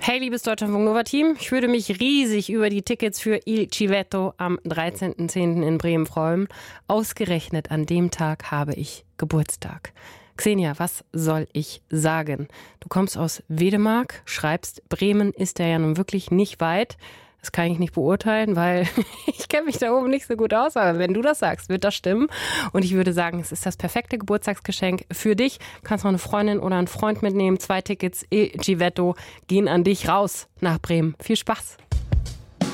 Hey, liebes Deutschlandfunk Nova Team, ich würde mich riesig über die Tickets für Il Civetto am 13.10. in Bremen freuen. Ausgerechnet an dem Tag habe ich Geburtstag. Xenia, was soll ich sagen? Du kommst aus Wedemark, schreibst, Bremen ist ja nun wirklich nicht weit. Das kann ich nicht beurteilen, weil ich kenne mich da oben nicht so gut aus. Aber wenn du das sagst, wird das stimmen. Und ich würde sagen, es ist das perfekte Geburtstagsgeschenk für dich. Du kannst noch eine Freundin oder einen Freund mitnehmen. 2 Tickets Il Civetto gehen an dich raus nach Bremen. Viel Spaß.